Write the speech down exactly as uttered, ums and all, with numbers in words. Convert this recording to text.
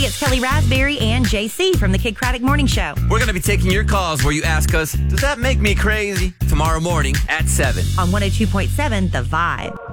it's Kelly Raspberry and J C from the Kid Craddock Morning Show. We're going to be taking your calls where you ask us, does that make me crazy? Tomorrow morning at seven. On one oh two point seven The Vibe.